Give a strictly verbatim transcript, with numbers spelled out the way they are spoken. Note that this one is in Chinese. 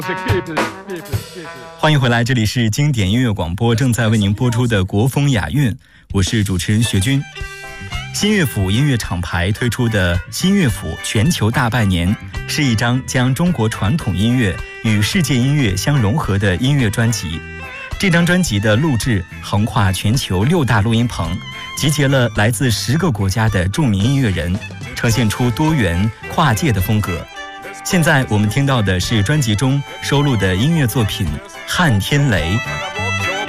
欢迎回来，这里是经典音乐广播，正在为您播出的国风雅韵，我是主持人学军。新乐府音乐厂牌推出的新乐府全球大拜年，是一张将中国传统音乐与世界音乐相融合的音乐专辑。这张专辑的录制横跨全球六大录音棚，集结了来自十个国家的著名音乐人，呈现出多元跨界的风格。现在我们听到的是专辑中收录的音乐作品《撼天雷》。